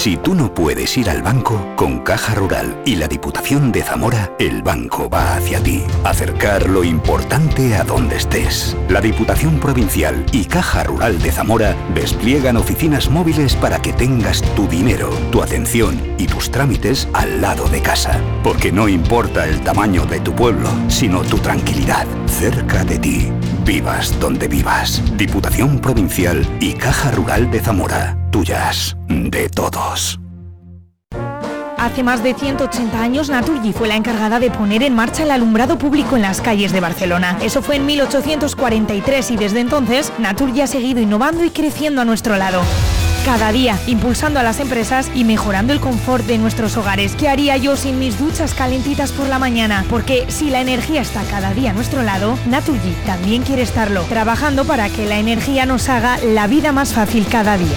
Si tú no puedes ir al banco, con Caja Rural y la Diputación de Zamora, el banco va hacia ti. Acercar lo importante a donde estés. La Diputación Provincial y Caja Rural de Zamora despliegan oficinas móviles para que tengas tu dinero, tu atención y tus trámites al lado de casa. Porque no importa el tamaño de tu pueblo, sino tu tranquilidad, cerca de ti. Vivas donde vivas. Diputación Provincial y Caja Rural de Zamora. Tuyas, de todos. Hace más de 180 años, Naturgy fue la encargada de poner en marcha el alumbrado público en las calles de Barcelona. Eso fue en 1843 y desde entonces, Naturgy ha seguido innovando y creciendo a nuestro lado. Cada día, impulsando a las empresas y mejorando el confort de nuestros hogares. ¿Qué haría yo sin mis duchas calentitas por la mañana? Porque si la energía está cada día a nuestro lado, Naturgy también quiere estarlo, trabajando para que la energía nos haga la vida más fácil cada día.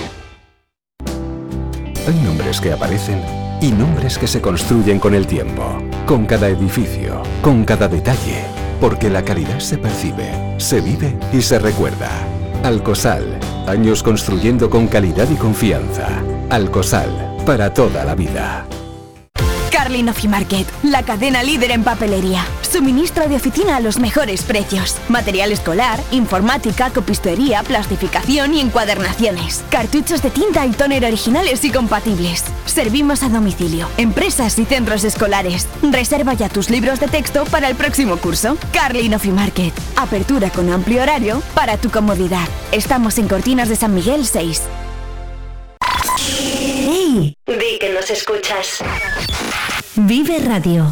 Hay nombres que aparecen y nombres que se construyen con el tiempo, con cada edificio, con cada detalle, porque la calidad se percibe, se vive y se recuerda. Alcosal, años construyendo con calidad y confianza. Alcosal, para toda la vida. Carlin Office Market, la cadena líder en papelería. Suministro de oficina a los mejores precios. Material escolar, informática, copistería, plastificación y encuadernaciones. Cartuchos de tinta y tóner originales y compatibles. Servimos a domicilio, empresas y centros escolares. Reserva ya tus libros de texto para el próximo curso. Carlin Office Market. Apertura con amplio horario para tu comodidad. Estamos en Cortinas de San Miguel 6. ¡Hey! Di que nos escuchas. Vive Radio.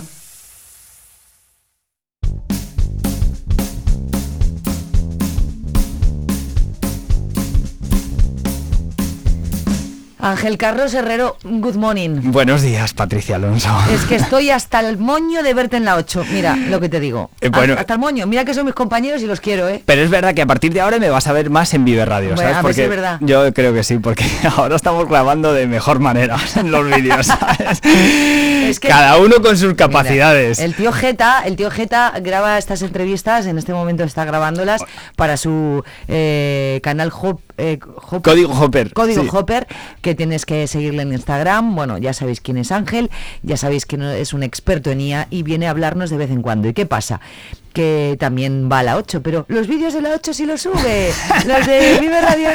Ángel Carlos Herrero, good morning. Buenos días, Patricia Alonso. Es que estoy hasta el moño de verte en la 8. Mira lo que te digo. Bueno, hasta el moño. Mira que son mis compañeros y los quiero, ¿eh? Pero es verdad que a partir de ahora me vas a ver más en Vive Radio, ¿sabes? Bueno, a ver si es verdad. Yo creo que sí, porque ahora estamos grabando de mejor manera en los vídeos, ¿sabes? Es que cada uno con sus capacidades. Mira, el tío Geta graba estas entrevistas, en este momento está grabándolas para su canal Código Hopper. Código sí. Hopper, que tienes que seguirle en Instagram. Bueno, ya sabéis quién es Ángel, ya sabéis que es un experto en IA y viene a hablarnos de vez en cuando. ¿Y qué pasa? Que también va a la 8, pero los vídeos de la 8 sí los sube, los de Vive Radio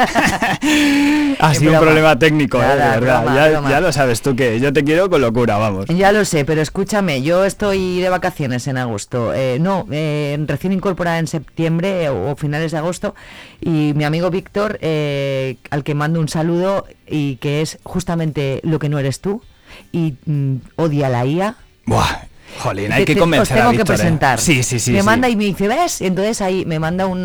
no. Ha sido un problema técnico, nada, de verdad. Broma. Ya lo sabes tú, que yo te quiero con locura, vamos. Ya lo sé, pero escúchame, yo estoy de vacaciones en agosto, recién incorporada en septiembre o finales de agosto, y mi amigo Víctor, al que mando un saludo, y que es justamente lo que no eres tú, y odia la IA. Buah. Jolín, hay que convencer a Víctor. Os tengo que presentar. Sí. Me manda y me dice, ¿ves? Entonces ahí me manda de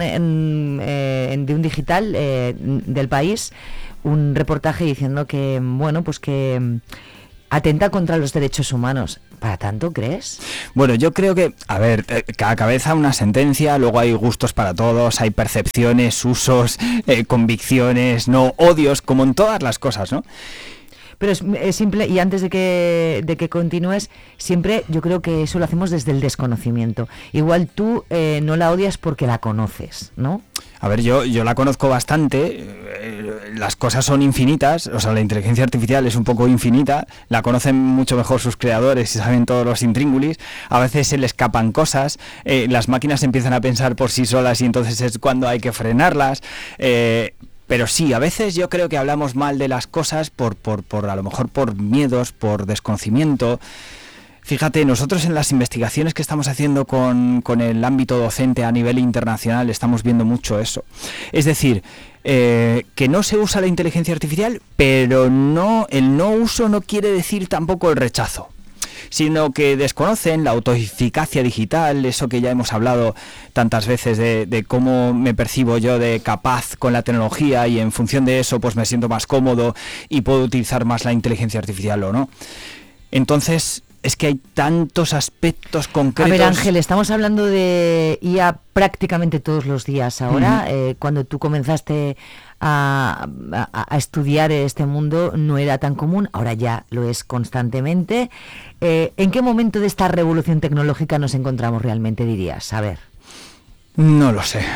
un digital del País un reportaje diciendo que, bueno, pues que atenta contra los derechos humanos. ¿Para tanto crees? Bueno, yo creo que, a ver, cada cabeza una sentencia, luego hay gustos para todos, hay percepciones, usos, convicciones, no odios, como en todas las cosas, ¿no? Pero es simple, y antes de que continúes, siempre yo creo que eso lo hacemos desde el desconocimiento. Igual tú no la odias porque la conoces, ¿no? A ver, yo la conozco bastante, las cosas son infinitas, o sea, la inteligencia artificial es un poco infinita, la conocen mucho mejor sus creadores y saben todos los intríngulis, a veces se le escapan cosas, las máquinas empiezan a pensar por sí solas y entonces es cuando hay que frenarlas, pero sí, a veces yo creo que hablamos mal de las cosas por a lo mejor por miedos, por desconocimiento. Fíjate, nosotros en las investigaciones que estamos haciendo con el ámbito docente a nivel internacional estamos viendo mucho eso. Es decir, que no se usa la inteligencia artificial, pero el no uso no quiere decir tampoco el rechazo, sino que desconocen la autoeficacia digital, eso que ya hemos hablado tantas veces de cómo me percibo yo de capaz con la tecnología y en función de eso pues me siento más cómodo y puedo utilizar más la inteligencia artificial o no. Entonces es que hay tantos aspectos concretos. A ver, Ángel, estamos hablando de IA prácticamente todos los días ahora. Cuando tú comenzaste a estudiar este mundo no era tan común, ahora ya lo es constantemente. ¿En qué momento de esta revolución tecnológica nos encontramos realmente, dirías? A ver. No lo sé.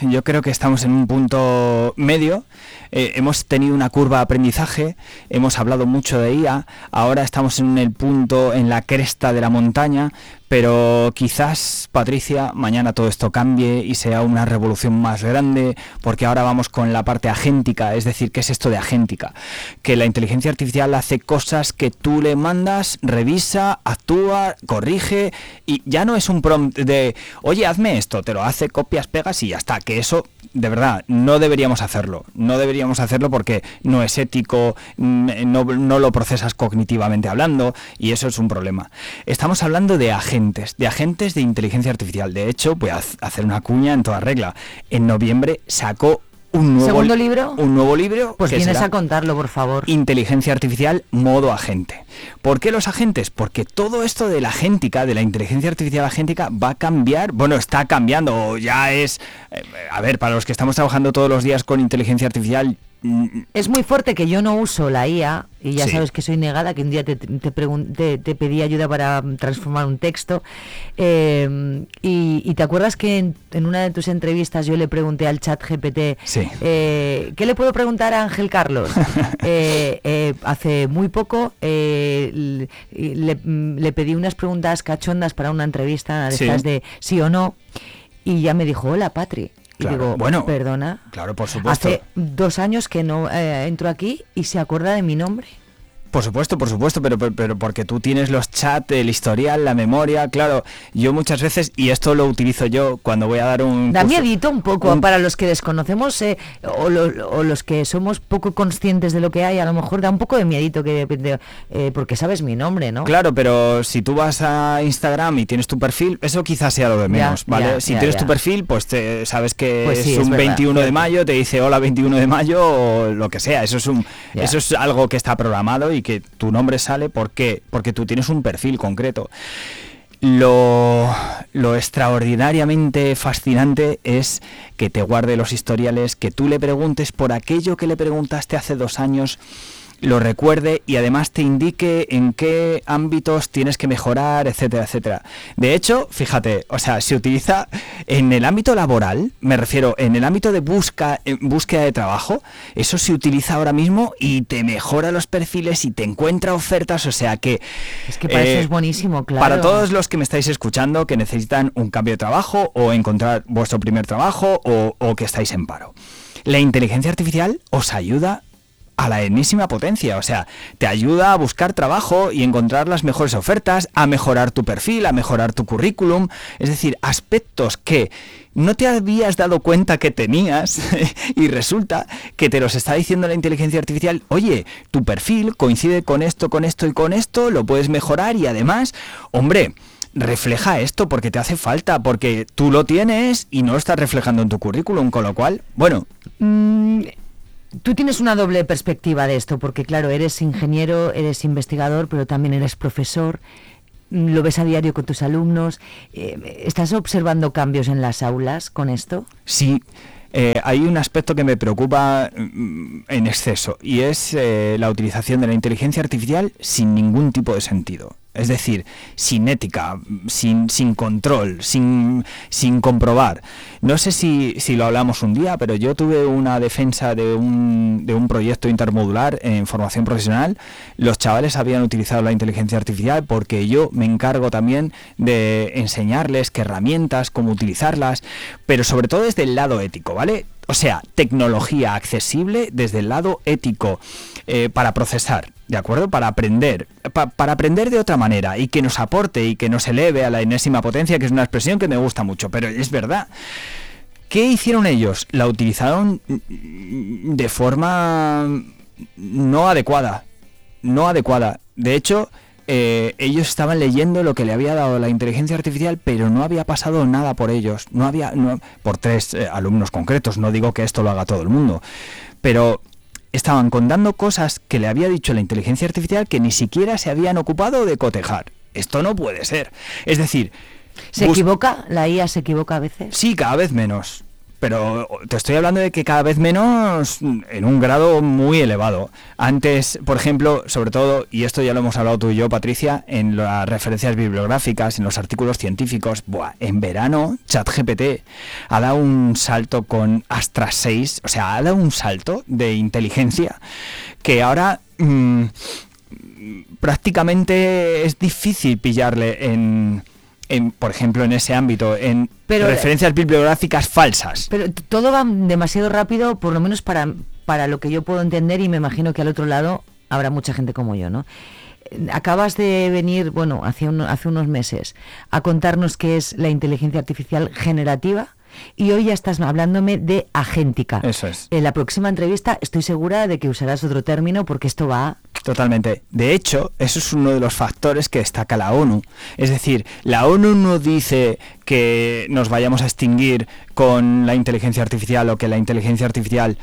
yo creo que estamos en un punto medio. Hemos tenido una curva de aprendizaje, hemos hablado mucho de IA, ahora estamos en el punto, en la cresta de la montaña, pero quizás, Patricia, mañana todo esto cambie y sea una revolución más grande, porque ahora vamos con la parte agéntica. Es decir, ¿qué es esto de agéntica? Que la inteligencia artificial hace cosas que tú le mandas, revisa, actúa, corrige, y ya no es un prompt de, oye, hazme esto, te lo hace, copias, pegas y ya está. Que eso, de verdad, no deberíamos hacerlo porque no es ético, no lo procesas cognitivamente hablando, y eso es un problema. Estamos hablando de agentes de inteligencia artificial. De hecho, voy a hacer una cuña en toda regla. En noviembre sacó un nuevo libro. Pues que vienes será a contarlo, por favor. Inteligencia artificial modo agente. ¿Por qué los agentes? Porque todo esto de la agéntica, de la inteligencia artificial agéntica, va a cambiar. Bueno, está cambiando, o ya es... a ver, para los que estamos trabajando todos los días con inteligencia artificial... Es muy fuerte que yo no uso la IA, y ya Sí. sabes que soy negada, que un día te pedí ayuda para transformar un texto, y te acuerdas que en una de tus entrevistas yo le pregunté al chat GPT, Sí. ¿qué le puedo preguntar a Ángel Carlos? Hace muy poco le pedí unas preguntas cachondas para una entrevista de Sí. estas de sí o no, y ya me dijo, hola Patri. Y Claro, digo, bueno, perdona. Claro, por supuesto. Hace 2 años que no entro aquí y se acuerda de mi nombre. Por supuesto, pero porque tú tienes los chats, el historial, la memoria, claro. Yo muchas veces, y esto lo utilizo yo cuando voy a dar un Da curso, miedito un poco para los que desconocemos o los que somos poco conscientes de lo que hay, a lo mejor da un poco de miedito porque sabes mi nombre, ¿no? Claro, pero si tú vas a Instagram y tienes tu perfil, eso quizás sea lo de menos, ¿vale? Si tienes tu perfil, pues sabes que Pues sí, es es un verdad, 21 de cierto. mayo, te dice hola 21 de mayo o lo que sea. Eso es algo que está programado y que tu nombre sale. ¿Por qué? Porque tú tienes un perfil concreto. Lo extraordinariamente fascinante es que te guarde los historiales, que tú le preguntes por aquello que le preguntaste hace 2 años, lo recuerde y además te indique en qué ámbitos tienes que mejorar, etcétera, etcétera. De hecho, fíjate, o sea, se utiliza en el ámbito laboral, me refiero, en el ámbito de búsqueda de trabajo, eso se utiliza ahora mismo y te mejora los perfiles y te encuentra ofertas, o sea que... Es que para eso es buenísimo, claro. Para todos los que me estáis escuchando, que necesitan un cambio de trabajo o encontrar vuestro primer trabajo o que estáis en paro, la inteligencia artificial os ayuda a la enésima potencia, o sea, te ayuda a buscar trabajo y encontrar las mejores ofertas, a mejorar tu perfil, a mejorar tu currículum, es decir, aspectos que no te habías dado cuenta que tenías y resulta que te los está diciendo la inteligencia artificial. Oye, tu perfil coincide con esto y con esto, lo puedes mejorar y además, hombre, refleja esto porque te hace falta, porque tú lo tienes y no lo estás reflejando en tu currículum, con lo cual, bueno... Tú tienes una doble perspectiva de esto, porque claro, eres ingeniero, eres investigador, pero también eres profesor, lo ves a diario con tus alumnos. ¿Estás observando cambios en las aulas con esto? Sí. Hay un aspecto que me preocupa en exceso y es la utilización de la inteligencia artificial sin ningún tipo de sentido. Es decir, sin ética, sin control, sin comprobar. No sé si lo hablamos un día, pero yo tuve una defensa de un proyecto intermodular en formación profesional. Los chavales habían utilizado la inteligencia artificial porque yo me encargo también de enseñarles qué herramientas, cómo utilizarlas, pero sobre todo desde el lado ético, ¿vale? O sea, tecnología accesible desde el lado ético para procesar, ¿de acuerdo? Para aprender, para aprender de otra manera y que nos aporte y que nos eleve a la enésima potencia, que es una expresión que me gusta mucho, pero es verdad. ¿Qué hicieron ellos? La utilizaron de forma no adecuada. De hecho, ellos estaban leyendo lo que le había dado la inteligencia artificial, pero no había pasado nada por ellos. Por 3 alumnos concretos, no digo que esto lo haga todo el mundo, pero estaban contando cosas que le había dicho la inteligencia artificial que ni siquiera se habían ocupado de cotejar. Esto no puede ser. Es decir... ¿Se equivoca? ¿La IA se equivoca a veces? Sí, cada vez menos. pero te estoy hablando de que cada vez menos en un grado muy elevado. Antes, por ejemplo, sobre todo, y esto ya lo hemos hablado tú y yo, Patricia, en las referencias bibliográficas, en los artículos científicos, en verano ChatGPT ha dado un salto con Astra 6, o sea, ha dado un salto de inteligencia que ahora prácticamente es difícil pillarle por ejemplo, en ese ámbito, en referencias bibliográficas falsas. Pero todo va demasiado rápido, por lo menos para lo que yo puedo entender, y me imagino que al otro lado habrá mucha gente como yo, ¿no? Acabas de venir, hace unos meses, a contarnos qué es la inteligencia artificial generativa, y hoy ya estás hablándome de agéntica. Eso es. En la próxima entrevista estoy segura de que usarás otro término, porque esto va... Totalmente. De hecho, eso es uno de los factores que destaca la ONU. Es decir, la ONU no dice que nos vayamos a extinguir con la inteligencia artificial o que la inteligencia artificial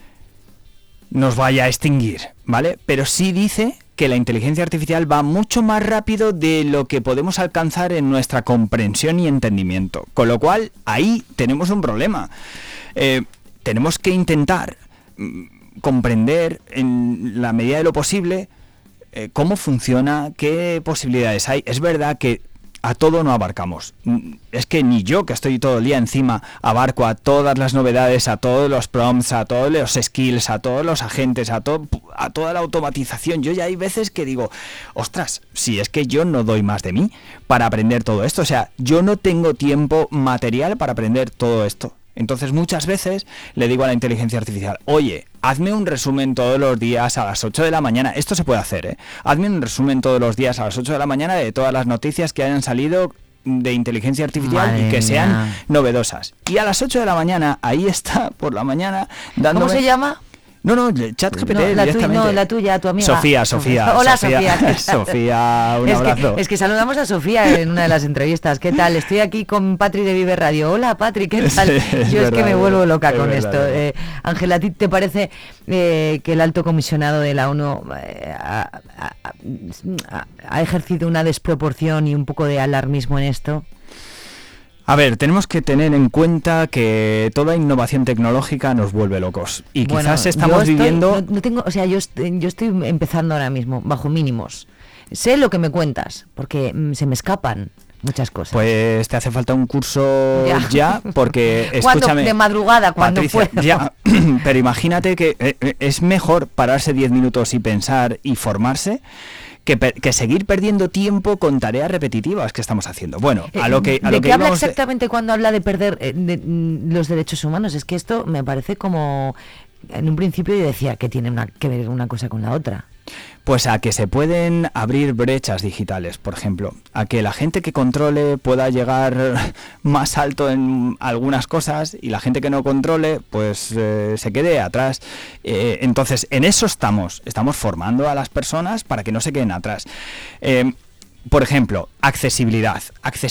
nos vaya a extinguir, ¿vale? Pero sí dice que la inteligencia artificial va mucho más rápido de lo que podemos alcanzar en nuestra comprensión y entendimiento. Con lo cual, ahí tenemos un problema. Tenemos que intentar comprender en la medida de lo posible cómo funciona, qué posibilidades hay. Es verdad que a todo no abarcamos. Es que ni yo, que estoy todo el día encima, abarco a todas las novedades, a todos los prompts, a todos los skills, a todos los agentes, a toda la automatización. Yo ya hay veces que digo, ostras, si es que yo no doy más de mí para aprender todo esto. O sea, yo no tengo tiempo material para aprender todo esto. Entonces muchas veces le digo a la inteligencia artificial, oye, hazme un resumen todos los días a las 8 de la mañana, esto se puede hacer, ¿eh? Hazme un resumen todos los días a las 8 de la mañana de todas las noticias que hayan salido de inteligencia artificial. Madre y que sean mía. Novedosas. Y a las 8 de la mañana, ahí está, por la mañana, dándome... ¿Cómo se llama? No, ChatGPT directamente. La tuya, tu amiga. Sofía. Hola, Sofía. Sofía, un abrazo. Es que saludamos a Sofía en una de las entrevistas. ¿Qué tal? Estoy aquí con Patri de Vive Radio. Hola, Patri, ¿qué tal? Yo es que me vuelvo loca con esto. Ángela, ¿a ti te parece que el alto comisionado de la ONU ha ejercido una desproporción y un poco de alarmismo en esto? A ver, tenemos que tener en cuenta que toda innovación tecnológica nos vuelve locos. Y quizás estamos viviendo... Yo estoy empezando ahora mismo, bajo mínimos. Sé lo que me cuentas, porque se me escapan muchas cosas. Pues te hace falta un curso ya porque, escúchame... De madrugada, cuando Patricia, puedo. Ya, pero imagínate que es mejor pararse 10 minutos y pensar y formarse que seguir perdiendo tiempo con tareas repetitivas que estamos haciendo. Bueno, ¿De qué habla exactamente cuando habla de perder los derechos humanos? Es que esto me parece como... En un principio yo decía que tiene que ver una cosa con la otra. Pues a que se pueden abrir brechas digitales, por ejemplo, a que la gente que controle pueda llegar más alto en algunas cosas y la gente que no controle pues se quede atrás. Entonces, en eso estamos formando a las personas para que no se queden atrás. Por ejemplo, accesibilidad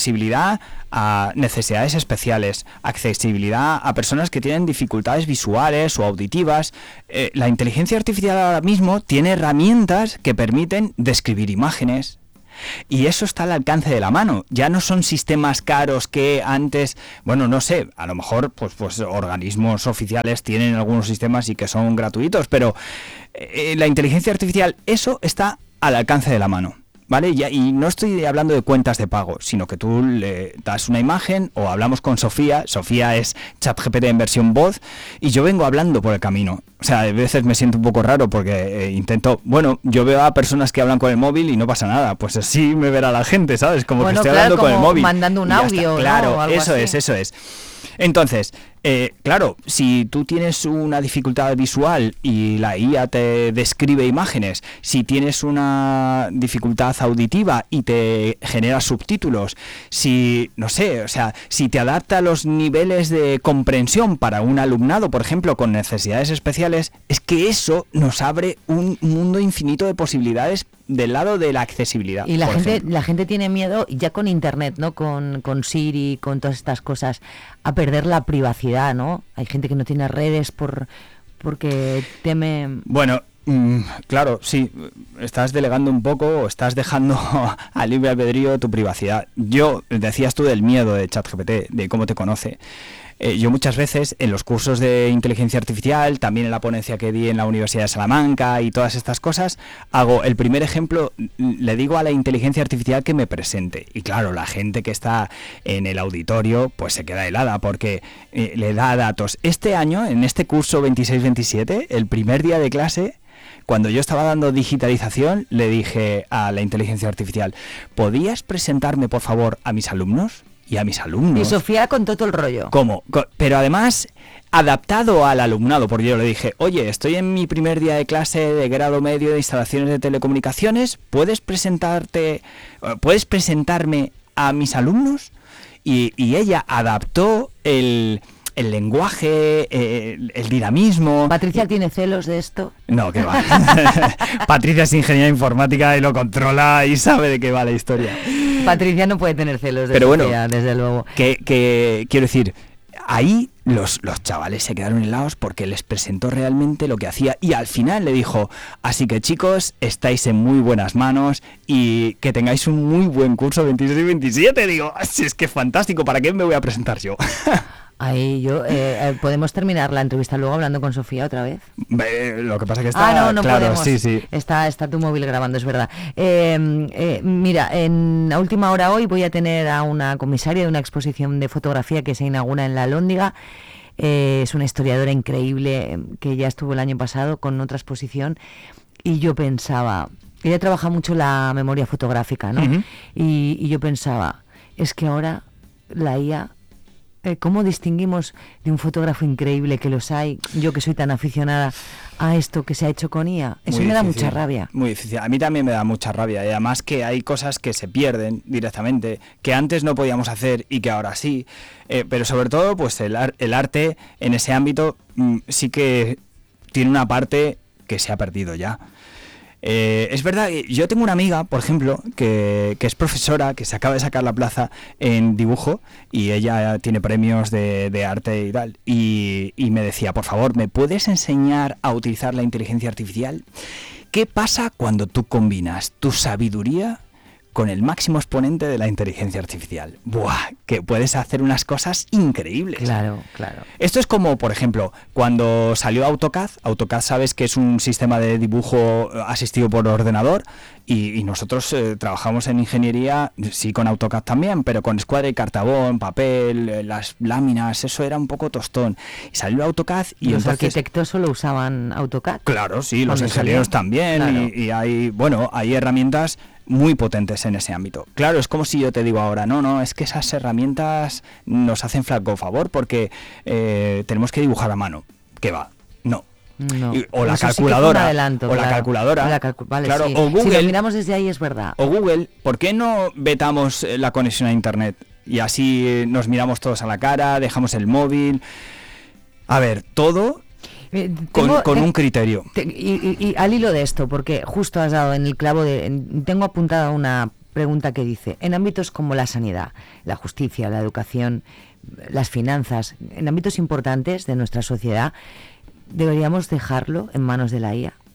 a necesidades especiales, accesibilidad a personas que tienen dificultades visuales o auditivas. La inteligencia artificial ahora mismo tiene herramientas que permiten describir imágenes. Y eso está al alcance de la mano. Ya no son sistemas caros que antes, no sé, a lo mejor pues organismos oficiales tienen algunos sistemas y que son gratuitos, pero la inteligencia artificial, eso está al alcance de la mano. ¿Vale? Y no estoy hablando de cuentas de pago, sino que tú le das una imagen o hablamos con Sofía. Sofía es ChatGPT en versión voz y yo vengo hablando por el camino. O sea, a veces me siento un poco raro porque yo veo a personas que hablan con el móvil y no pasa nada. Pues así me verá la gente, ¿sabes? Como que estoy hablando con el móvil. Mandando un audio. Claro, ¿no? Algo eso es. Entonces, claro, si tú tienes una dificultad visual y la IA te describe imágenes, si tienes una dificultad auditiva y te genera subtítulos, si te adapta a los niveles de comprensión para un alumnado, por ejemplo, con necesidades especiales, es que eso nos abre un mundo infinito de posibilidades del lado de la accesibilidad. Y la gente tiene miedo, ya con internet, ¿no? Con Siri, con todas estas cosas, a perder la privacidad, ¿no? Hay gente que no tiene redes porque teme... Bueno, claro, sí, estás delegando un poco o estás dejando a libre albedrío tu privacidad. Decías tú del miedo de ChatGPT, de cómo te conoce. yo muchas veces en los cursos de inteligencia artificial, también en la ponencia que di en la Universidad de Salamanca y todas estas cosas, hago el primer ejemplo, le digo a la inteligencia artificial que me presente. Y claro, la gente que está en el auditorio pues se queda helada porque le da datos. Este año, en este curso 26-27, el primer día de clase, cuando yo estaba dando digitalización, le dije a la inteligencia artificial, ¿podías presentarme, por favor, a mis alumnos? Y a mis alumnos. Y Sofía contó todo el rollo. ¿Cómo? Pero además, adaptado al alumnado, porque yo le dije, oye, estoy en mi primer día de clase de grado medio de instalaciones de telecomunicaciones, ¿puedes presentarme a mis alumnos? Y ella adaptó el lenguaje, el dinamismo. ¿Patricia tiene celos de esto? No, que va. Patricia es ingeniera informática y lo controla y sabe de qué va la historia. Patricia no puede tener celos de Pero Sofía, bueno, desde luego. Que quiero decir, ahí los chavales se quedaron helados porque les presentó realmente lo que hacía y al final le dijo, así que chicos, estáis en muy buenas manos y que tengáis un muy buen curso 26 y 27. Digo, si es que es fantástico, ¿para qué me voy a presentar yo? Ahí ¿podemos terminar la entrevista luego hablando con Sofía otra vez? Lo que pasa es que está... no claro, podemos. Sí. Está tu móvil grabando, es verdad. Mira, en la última hora hoy voy a tener a una comisaria de una exposición de fotografía que se inaugura en La Alhóndiga. Es una historiadora increíble que ya estuvo el año pasado con otra exposición y yo pensaba, ella trabaja mucho la memoria fotográfica, ¿no? Uh-huh. Y yo pensaba, es que ahora la IA... ¿Cómo distinguimos de un fotógrafo increíble, que los hay, yo que soy tan aficionada a esto que se ha hecho con IA? Eso me da mucha rabia. Muy difícil. A mí también me da mucha rabia. Y además que hay cosas que se pierden directamente, que antes no podíamos hacer y que ahora sí. Pero sobre todo, pues el arte en ese ámbito sí que tiene una parte que se ha perdido ya. Es verdad, yo tengo una amiga, por ejemplo, que es profesora, que se acaba de sacar la plaza en dibujo y ella tiene premios de arte y tal. Y me decía, por favor, ¿me puedes enseñar a utilizar la inteligencia artificial? ¿Qué pasa cuando tú combinas tu sabiduría con el máximo exponente de la inteligencia artificial? ¡Buah! Que puedes hacer unas cosas increíbles. Claro. Esto es como, por ejemplo, cuando salió AutoCAD. AutoCAD, sabes que es un sistema de dibujo asistido por ordenador y nosotros trabajamos en ingeniería, sí, con AutoCAD también, pero con escuadra y cartabón, papel, las láminas, eso era un poco tostón. Y salió AutoCAD y los entonces... arquitectos solo usaban AutoCAD. Claro, sí, los ingenieros también. Claro. Y hay herramientas muy potentes en ese ámbito. Claro, es como si yo te digo ahora, no, es que esas herramientas nos hacen flaco favor porque tenemos que dibujar a mano. ¿Qué va? No. O la calculadora. Vale, claro, sí. O Google. Si lo miramos desde ahí es verdad. O Google, ¿por qué no vetamos la conexión a Internet? Y así nos miramos todos a la cara, dejamos el móvil. A ver, todo... Con un criterio. Y al hilo de esto, porque justo has dado en el clavo tengo apuntada una pregunta que dice, en ámbitos como la sanidad, la justicia, la educación, las finanzas, en ámbitos importantes de nuestra sociedad, ¿deberíamos dejarlo en manos de la IA?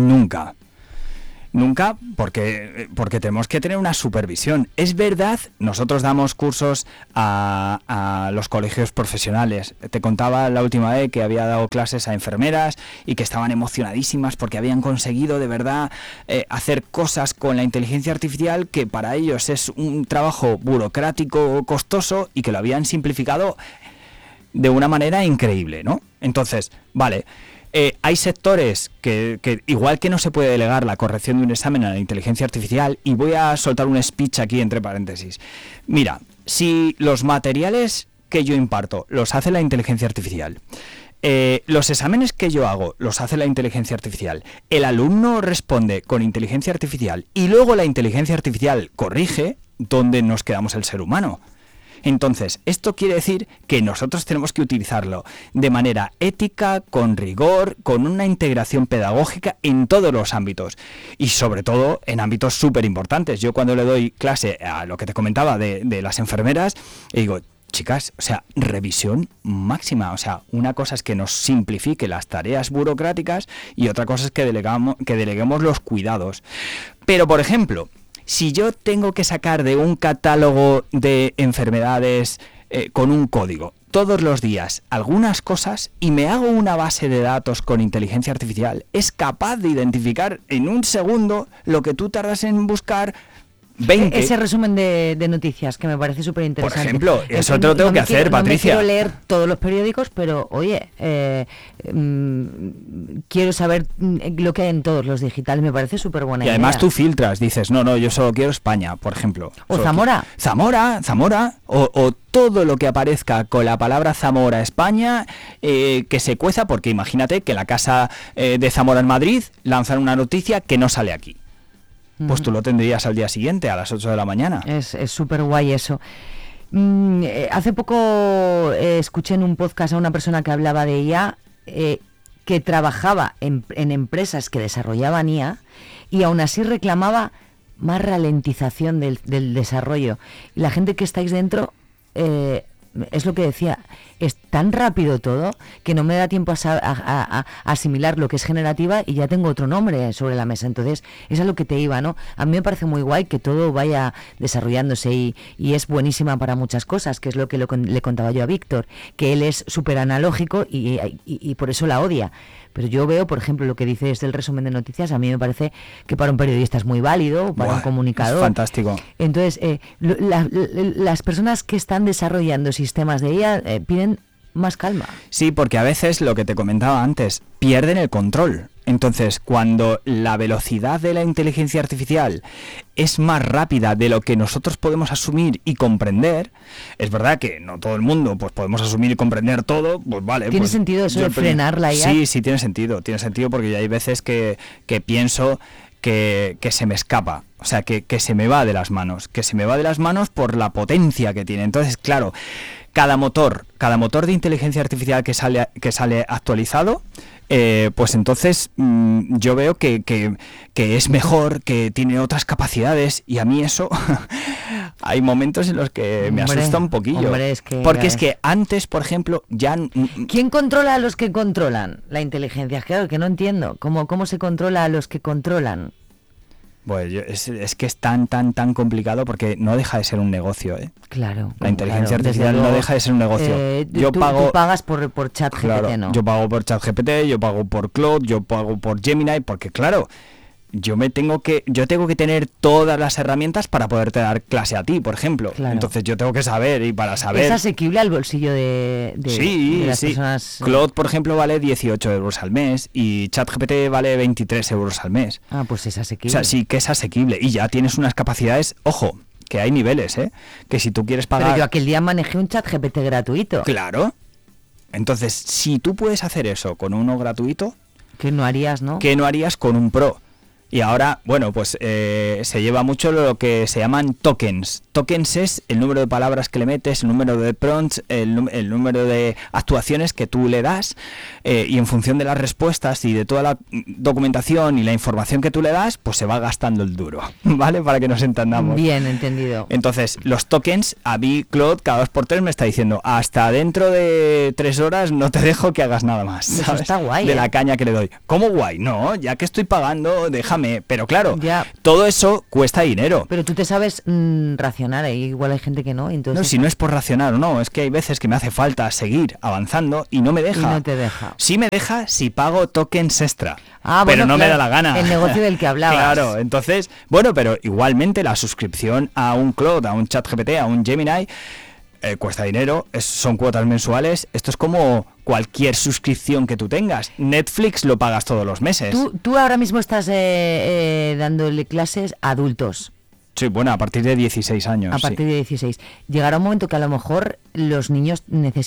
Nunca, porque tenemos que tener una supervisión. Es verdad, nosotros damos cursos a los colegios profesionales. Te contaba la última vez que había dado clases a enfermeras y que estaban emocionadísimas porque habían conseguido de verdad hacer cosas con la inteligencia artificial que para ellos es un trabajo burocrático, costoso y que lo habían simplificado de una manera increíble, ¿no? Entonces, vale... hay sectores que igual que no se puede delegar la corrección de un examen a la inteligencia artificial, y voy a soltar un speech aquí entre paréntesis. Mira, si los materiales que yo imparto los hace la inteligencia artificial, los exámenes que yo hago los hace la inteligencia artificial, el alumno responde con inteligencia artificial y luego la inteligencia artificial corrige, ¿dónde nos quedamos el ser humano? Entonces, esto quiere decir que nosotros tenemos que utilizarlo de manera ética, con rigor, con una integración pedagógica en todos los ámbitos y sobre todo en ámbitos súper importantes. Yo cuando le doy clase a lo que te comentaba de las enfermeras, digo, chicas, o sea, revisión máxima. O sea, una cosa es que nos simplifique las tareas burocráticas y otra cosa es que deleguemos los cuidados. Pero, por ejemplo, si yo tengo que sacar de un catálogo de enfermedades con un código, todos los días algunas cosas y me hago una base de datos con inteligencia artificial, es capaz de identificar en un segundo lo que tú tardas en buscar 20. Ese resumen de noticias que me parece súper interesante. Por ejemplo, eso te lo tengo que hacer, Patricia. No me quiero leer todos los periódicos, pero oye, quiero saber lo que hay en todos los digitales, me parece súper buena idea. Y además tú filtras, dices, no, yo solo quiero España, por ejemplo. O Zamora. Zamora, o todo lo que aparezca con la palabra Zamora, España, que se cueza, porque imagínate que la casa de Zamora en Madrid lanzan una noticia que no sale aquí. Pues tú lo tendrías al día siguiente, a las 8 de la mañana. Es súper guay eso. Hace poco escuché en un podcast a una persona que hablaba de IA, que trabajaba en empresas que desarrollaban IA y aún así reclamaba más ralentización del desarrollo. Y la gente que estáis dentro, es lo que decía, es tan rápido todo que no me da tiempo a asimilar lo que es generativa y ya tengo otro nombre sobre la mesa. Entonces, es a lo que te iba, ¿no? A mí me parece muy guay que todo vaya desarrollándose y es buenísima para muchas cosas, que es lo que le contaba yo a Víctor, que él es súper analógico y por eso la odia. Pero yo veo, por ejemplo, lo que dices del resumen de noticias, a mí me parece que para un periodista es muy válido, para un comunicador. Es fantástico. Entonces, las personas que están desarrollando sistemas de IA piden más calma. Sí, porque a veces, lo que te comentaba antes, pierden el control. Entonces, cuando la velocidad de la inteligencia artificial es más rápida de lo que nosotros podemos asumir y comprender, es verdad que no todo el mundo pues podemos asumir y comprender todo, pues vale. ¿Tiene pues, sentido eso de frenar la IA? Sí, tiene sentido porque hay veces que pienso que se me escapa, o sea, que se me va de las manos, por la potencia que tiene. Entonces, claro, cada motor de inteligencia artificial que sale actualizado, pues entonces yo veo que es mejor, que tiene otras capacidades, y a mí eso hay momentos en los que me asusta un poquillo. Porque es que antes, por ejemplo, ya... ¿Quién controla a los que controlan la inteligencia? Claro, que no entiendo. ¿Cómo se controla a los que controlan? Pues es que es tan complicado, porque no deja de ser un negocio, ¿eh? Claro. La inteligencia artificial no deja de ser un negocio. Tú pagas por ChatGPT, claro, ¿no? Yo pago por ChatGPT, yo pago por Claude, yo pago por Gemini, porque claro, yo tengo que tener todas las herramientas para poderte dar clase a ti, por ejemplo. Claro. Entonces yo tengo que saber, y para saber... ¿Es asequible al bolsillo de las personas? Claude, por ejemplo, vale 18 euros al mes y ChatGPT vale 23 euros al mes. Ah, pues es asequible. O sea, sí que es asequible, y ya tienes unas capacidades, ojo, que hay niveles, que si tú quieres pagar... Pero yo aquel día manejé un ChatGPT gratuito. Claro. Entonces, si tú puedes hacer eso con uno gratuito... ¿Qué no harías, no? ¿Qué no harías con un Pro? Y ahora, bueno, pues se lleva mucho lo que se llaman tokens. Tokens es el número de palabras que le metes, el número de prompts, el número de actuaciones que tú le das, y en función de las respuestas y de toda la documentación y la información que tú le das, pues se va gastando el duro, ¿vale? Para que nos entendamos. Bien, entendido. Entonces, los tokens, a mí Claude cada 2x3 me está diciendo, hasta dentro de 3 horas no te dejo que hagas nada más, ¿sabes? Eso está guay, de la caña que le doy. ¿Cómo guay? No, ya que estoy pagando, déjame. Pero claro, todo eso cuesta dinero. Pero tú te sabes racionar, igual hay gente que no. Entonces... No, si no es por racionar o no, es que hay veces que me hace falta seguir avanzando y no me deja. Y no te deja. Sí me deja si pago tokens extra. Pero bueno, no claro, me da la gana. El negocio del que hablabas. Claro, entonces, bueno, pero igualmente la suscripción a un Claude, a un ChatGPT, a un Gemini, cuesta dinero, son cuotas mensuales. Esto es como cualquier suscripción que tú tengas. Netflix lo pagas todos los meses. Tú ahora mismo estás dándole clases a adultos. Sí, bueno, a partir de 16 años. A partir de 16. Llegará un momento que a lo mejor los niños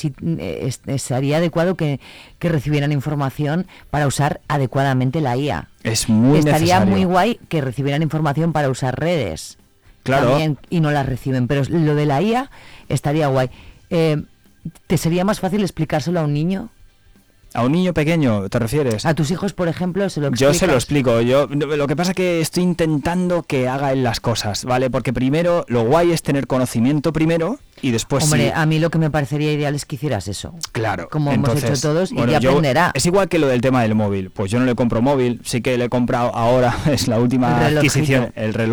sería adecuado que recibieran información para usar adecuadamente la IA. Es muy Estaría necesario. muy guay que recibieran información para usar redes. Claro. También, y no las reciben, pero lo de la IA estaría guay. ¿Te sería más fácil explicárselo a un niño? ¿A un niño pequeño te refieres? ¿A tus hijos, por ejemplo, se lo explicas? Yo se lo explico. Lo que pasa es que estoy intentando que haga él las cosas, ¿vale? Porque primero, lo guay es tener conocimiento primero y después Hombre, sí. A mí lo que me parecería ideal es que hicieras eso. Claro. Como entonces, hemos hecho todos, y bueno, ya aprenderá. Es igual que lo del tema del móvil. Pues yo no le compro móvil, sí que le he comprado ahora, es la última adquisición, el reloj.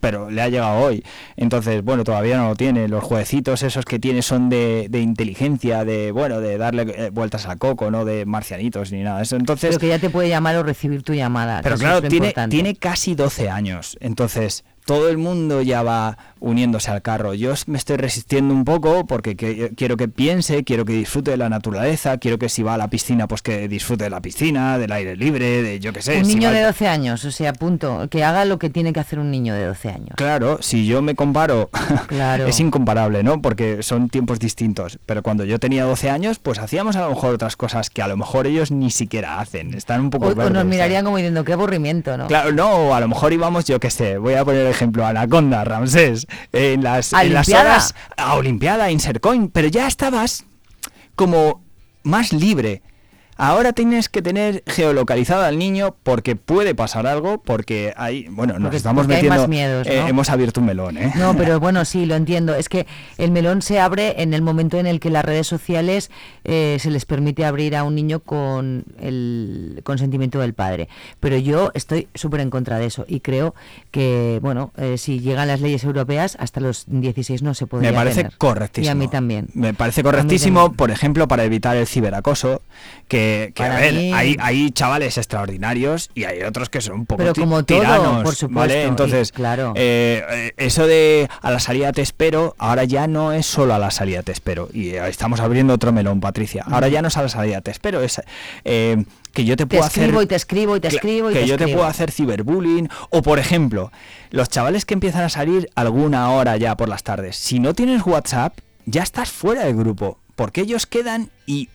pero le ha llegado hoy. Entonces, bueno, todavía no lo tiene. Los jueguecitos esos que tiene son de inteligencia, de darle vueltas al coco, no de marcianitos ni nada de eso. Entonces, pero que ya te puede llamar o recibir tu llamada. Pero claro, tiene casi 12 años. Entonces, todo el mundo ya va uniéndose al carro. Yo me estoy resistiendo un poco porque quiero que piense, quiero que disfrute de la naturaleza, quiero que si va a la piscina, pues que disfrute de la piscina, del aire libre, de yo qué sé. Un niño de 12 años, o sea, punto. Que haga lo que tiene que hacer un niño de 12 años. Claro, si yo me comparo, claro. Es incomparable, ¿no? Porque son tiempos distintos. Pero cuando yo tenía 12 años, pues hacíamos a lo mejor otras cosas que a lo mejor ellos ni siquiera hacen. Están un poco verdes, o nos mirarían como diciendo, qué aburrimiento, ¿no? Claro, no, a lo mejor íbamos, yo qué sé, voy a poner ejemplo, Anaconda, Ramsés, en las horas a Olimpiada, Insercoin, pero ya estabas como más libre. Ahora tienes que tener geolocalizado al niño porque puede pasar algo, porque hay, bueno, nos estamos metiendo, hay más miedos, ¿no? Hemos abierto un melón, ¿eh? No, pero bueno, sí, lo entiendo. Es que el melón se abre en el momento en el que las redes sociales se les permite abrir a un niño con el consentimiento del padre. Pero yo estoy súper en contra de eso y creo que, bueno, si llegan las leyes europeas, hasta los 16 no se podría Me parece tener. correctísimo. Y a mí también. Me parece correctísimo, por ejemplo, para evitar el ciberacoso, que a ver, mí... hay chavales extraordinarios y hay otros que son un poco pero como tiranos, todo, por supuesto, ¿vale? Entonces, claro. Eso de a la salida te espero, ahora ya no es solo a la salida te espero. Y estamos abriendo otro melón, Patricia. Ahora ya no es a la salida te espero, es que yo te puedo hacer... te escribo. Que yo te puedo hacer ciberbullying. O, por ejemplo, los chavales que empiezan a salir alguna hora ya por las tardes. Si no tienes WhatsApp, ya estás fuera del grupo. Porque ellos quedan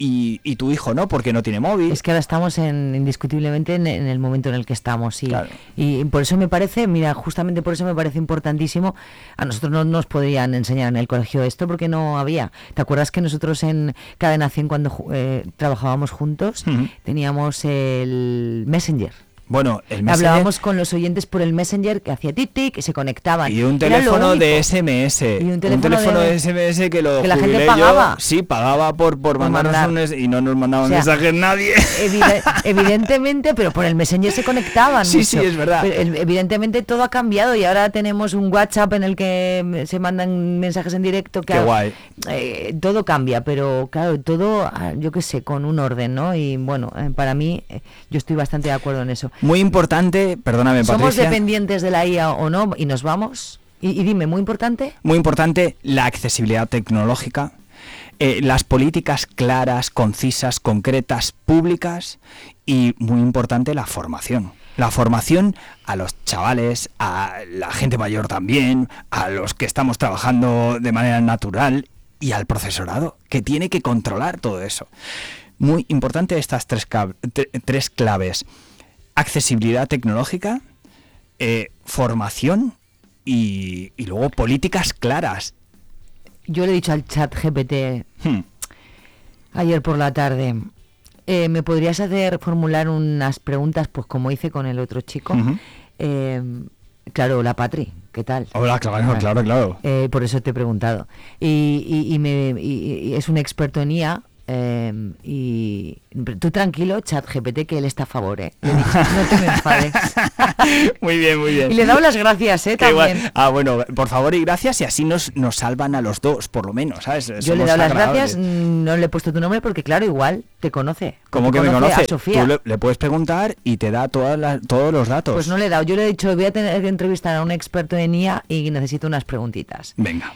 y tu hijo no, porque no tiene móvil. Es que ahora estamos indiscutiblemente en el momento en el que estamos. Claro. Y por eso me parece, justamente por eso me parece importantísimo. A nosotros no nos podrían enseñar en el colegio esto porque no había. ¿Te acuerdas que nosotros en Cadena 100 cuando trabajábamos juntos teníamos el Messenger? Bueno, el Messenger... Hablábamos con los oyentes por el Messenger que hacía tic-tic y se conectaban. Y un teléfono de SMS. Y un teléfono de SMS que lo que la gente pagaba. Sí, pagaba por mandarnos y no nos mandaban mensajes nadie. Evidentemente, pero por el Messenger se conectaban. Sí, mucho. Sí, es verdad. Pero, evidentemente todo ha cambiado y ahora tenemos un WhatsApp en el que se mandan mensajes en directo. Qué guay. Todo cambia, pero claro, todo, yo qué sé, con un orden, ¿no? Y bueno, para mí, yo estoy bastante de acuerdo en eso. Muy importante, perdóname, Patricia. ¿Somos dependientes de la IA o no? ¿Y nos vamos? Y dime, ¿muy importante? Muy importante la accesibilidad tecnológica, las políticas claras, concisas, concretas, públicas y muy importante la formación. La formación a los chavales, a la gente mayor también, a los que estamos trabajando de manera natural y al profesorado, que tiene que controlar todo eso. Muy importante estas tres claves. Accesibilidad tecnológica, formación y luego políticas claras. Yo le he dicho al ChatGPT ayer por la tarde, ¿me podrías formular unas preguntas, pues como hice con el otro chico? Claro, hola Patri, ¿qué tal? Hola, claro. Por eso te he preguntado. Y es un experto en IA. Y tú tranquilo, ChatGPT, que él está a favor, Le he dicho, no te me enfades. Muy bien. Y le he dado las gracias, también. Bueno, por favor y gracias, y así nos salvan a los dos, por lo menos, ¿sabes? Yo le he dado las gracias, no le he puesto tu nombre porque, claro, igual te conoce. ¿Cómo que me conoce? A Sofía. Tú le puedes preguntar y te da todos los datos. Pues no le he dado, yo le he dicho, voy a tener que entrevistar a un experto en IA y necesito unas preguntitas. Venga.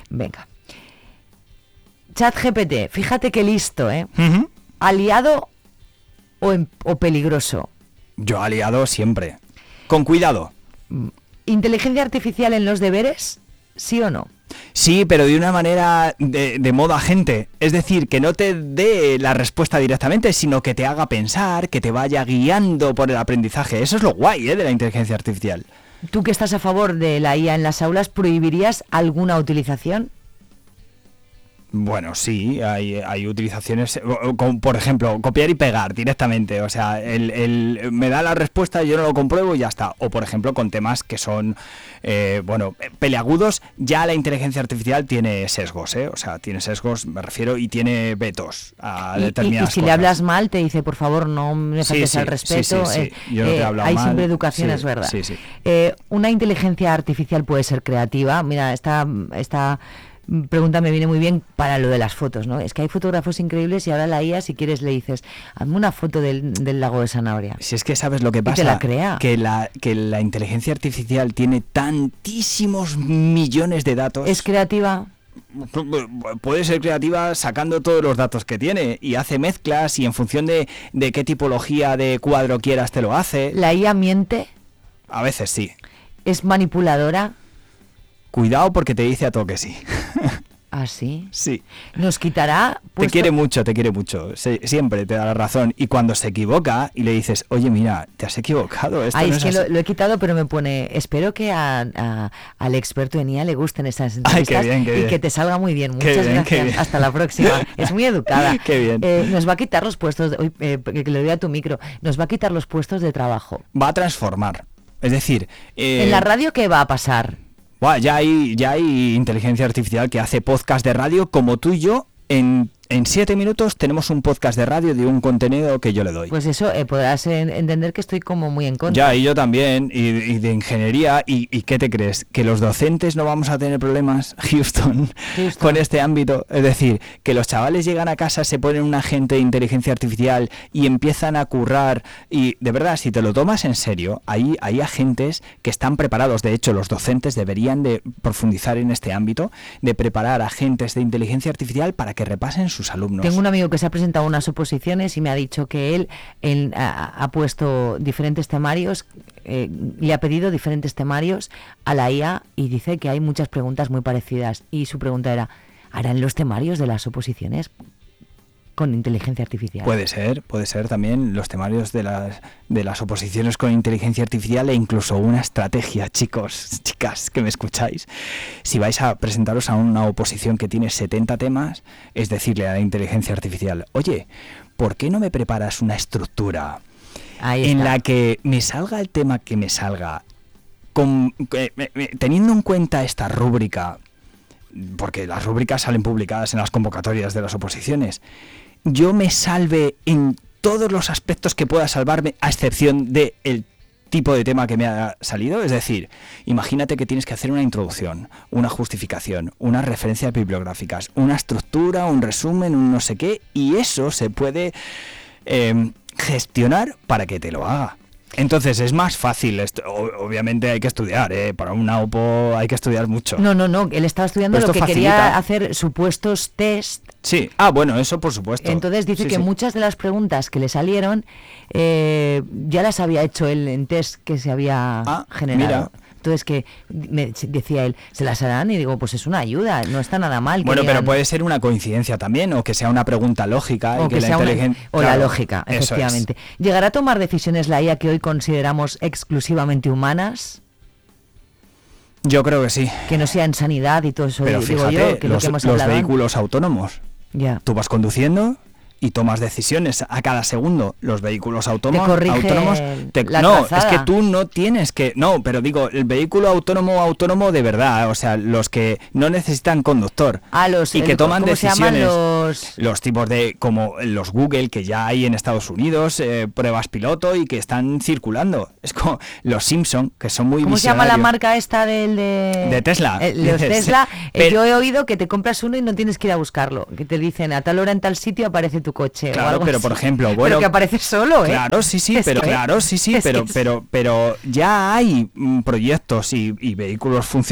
ChatGPT, fíjate qué listo, Uh-huh. ¿Aliado o peligroso? Yo aliado siempre. Con cuidado. ¿Inteligencia artificial en los deberes? ¿Sí o no? Sí, pero de una manera de modo agente. Es decir, que no te dé la respuesta directamente, sino que te haga pensar, que te vaya guiando por el aprendizaje. Eso es lo guay, de la inteligencia artificial. ¿Tú que estás a favor de la IA en las aulas, prohibirías alguna utilización? Bueno, sí, hay utilizaciones, como por ejemplo, copiar y pegar directamente, o sea, me da la respuesta, yo no lo compruebo y ya está. O por ejemplo, con temas que son, peleagudos, ya la inteligencia artificial tiene sesgos, o sea, tiene sesgos, me refiero, y tiene vetos a determinadas y si cosas. le hablas mal, te dice, por favor, no me faltes al respeto. Sí. Yo no te he hablado hay mal. siempre educación, es verdad. Sí. Una inteligencia artificial puede ser creativa. Mira, esta pregunta me viene muy bien para lo de las fotos, ¿no? Es que hay fotógrafos increíbles y ahora la IA, si quieres, le dices, hazme una foto del lago de Sanabria. Si es que sabes lo que pasa, y te la crea. Que la inteligencia artificial tiene tantísimos millones de datos. ¿Es creativa? Puede ser creativa sacando todos los datos que tiene y hace mezclas y en función de qué tipología de cuadro quieras te lo hace. ¿La IA miente? A veces sí. ¿Es manipuladora? Cuidado porque te dice a todo que sí. ¿Ah, sí? Sí. ¿Nos quitará? Te quiere mucho. Siempre te da la razón. Y cuando se equivoca y le dices, oye, mira, te has equivocado. Esto no es es que así. lo he quitado, pero me pone, espero que al experto en IA le gusten estas entrevistas. Qué bien. Y que te salga muy bien. Muchas gracias. Hasta la próxima. Es muy educada. Qué bien. Nos va a quitar los puestos, que le doy a tu micro, nos va a quitar los puestos de trabajo. Va a transformar. Es decir... ¿En la radio qué va a pasar? Ya hay inteligencia artificial que hace podcast de radio como tú y yo. En 7 minutos tenemos un podcast de radio de un contenido que yo le doy. Pues eso, podrás entender que estoy como muy en contra. Ya, y yo también, y de ingeniería. ¿Y qué te crees? ¿Que los docentes no vamos a tener problemas, Houston, con este ámbito? Es decir, que los chavales llegan a casa, se ponen un agente de inteligencia artificial y empiezan a currar. Y de verdad, si te lo tomas en serio, hay agentes que están preparados. De hecho, los docentes deberían de profundizar en este ámbito, de preparar agentes de inteligencia artificial para que repasen sus alumnos. Tengo un amigo que se ha presentado a unas oposiciones y me ha dicho que él ha puesto diferentes temarios, le ha pedido diferentes temarios a la IA y dice que hay muchas preguntas muy parecidas. Y su pregunta era, ¿harán los temarios de las oposiciones con inteligencia artificial? Puede ser también los temarios de las oposiciones con inteligencia artificial e incluso una estrategia, chicas que me escucháis. Si vais a presentaros a una oposición que tiene 70 temas, es decirle a la inteligencia artificial, oye, ¿por qué no me preparas una estructura en la que me salga el tema que me salga, teniendo en cuenta esta rúbrica, porque las rúbricas salen publicadas en las convocatorias de las oposiciones, yo me salve en todos los aspectos que pueda salvarme, a excepción del tipo de tema que me ha salido? Es decir, imagínate que tienes que hacer una introducción, una justificación, unas referencias bibliográficas, una estructura, un resumen, un no sé qué, y eso se puede gestionar para que te lo haga. Entonces es más fácil, obviamente hay que estudiar, para una OPO hay que estudiar mucho. No, él estaba estudiando lo que facilita. Quería hacer supuestos test. Sí, bueno, eso por supuesto. Entonces dice que muchas de las preguntas que le salieron ya las había hecho él en test que se había generado. Mira. Entonces que decía él, ¿se las harán? Y digo, pues es una ayuda, no está nada mal. Bueno, pero puede ser una coincidencia también, o que sea una pregunta lógica. O que sea la lógica, efectivamente. ¿Llegará a tomar decisiones la IA que hoy consideramos exclusivamente humanas? Yo creo que sí. Que no sea en sanidad y todo eso. Pero fíjate, digo yo, que los vehículos autónomos. Ya. Tú vas conduciendo y tomas decisiones a cada segundo. Los vehículos autónomos... No, es que tú no tienes que... No, pero digo, el vehículo autónomo de verdad, o sea, los que no necesitan conductor y que toman decisiones. Los tipos de... como los Google, que ya hay en Estados Unidos, pruebas piloto y que están circulando. Es como los Simpson, que son muy ¿Cómo se llama la marca esta de Tesla? Los Tesla. Yo he oído que te compras uno y no tienes que ir a buscarlo. Que te dicen, a tal hora en tal sitio aparece tu coche. Claro, pero por ejemplo, bueno, pero que aparece solo, Claro, sí, pero ya hay proyectos y vehículos funcionales